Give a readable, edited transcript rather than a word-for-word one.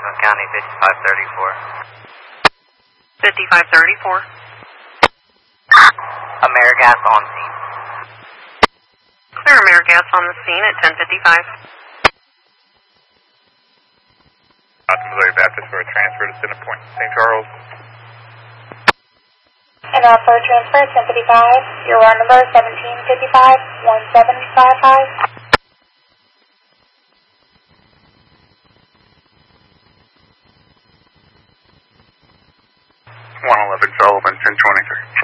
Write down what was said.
Rockland County, 5534. 5534. AmeriGas on scene. Clear AmeriGas on the scene at 1055. Missouri Baptist for a transfer to Center Point, St. Charles. And for a transfer at 1055, your run number 1755-1755. 111 Sullivan, 1023.